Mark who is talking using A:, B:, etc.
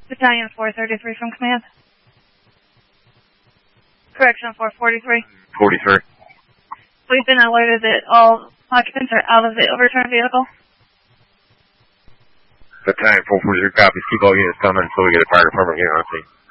A: Battalion 433 from command. Correction, 443.
B: 43.
A: We've been alerted that all occupants are out of the overturned vehicle.
B: Battalion 443 copies. Keep all units coming until we get a fire department here on scene.